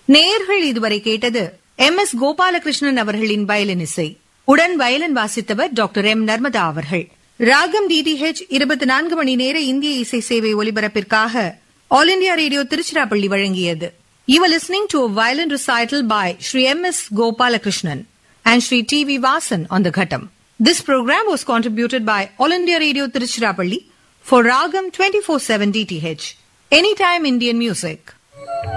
நேயர்கள் இதுவரை கேட்டது MS கோபாலகிருஷ்ணன் அவர்களின் வயலின் இசை. உடன் வயலின் வாசித்தவர் டாக்டர் M நர்மதா அவர்கள். ராகம் DTH 24 மணி நேர இந்திய இசை சேவை ஒலிபரப்பிற்காக ஆல் இண்டியா ரேடியோ திருச்சிராப்பள்ளி வழங்கியது. You were listening to a violin recital by Sri MS Gopalakrishnan and Sri TV Vasan on the Ghatam. This program was contributed by All India Radio Tiruchirappalli for Ragam 24/7 DTH. Anytime Indian music.